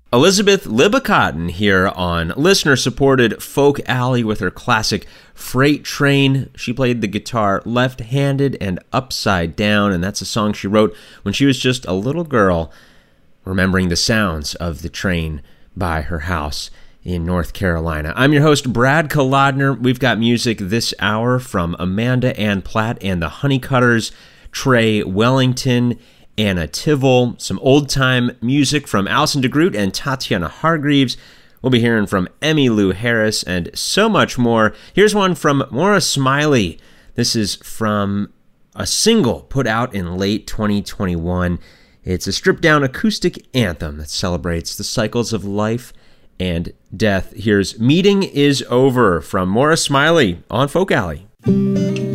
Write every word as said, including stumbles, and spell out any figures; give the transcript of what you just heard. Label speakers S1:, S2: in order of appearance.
S1: Elizabeth Libicotton here on listener-supported Folk Alley with her classic Freight Train. She played the guitar left-handed and upside down, and that's a song she wrote when she was just a little girl, remembering the sounds of the train by her house in North Carolina. I'm your host, Brad Kolodner. We've got music this hour from Amanda Ann Platt and the Honeycutters, Trey Wellington, Anna Tivol, some old-time music from Alison DeGroot and Tatiana Hargreaves. We'll be hearing from Emmylou Harris and so much more. Here's one from Maura Smiley. This is from a single put out in late twenty twenty-one. It's a stripped-down acoustic anthem that celebrates the cycles of life and death. Here's Meeting Is Over from Maura Smiley on Folk Alley.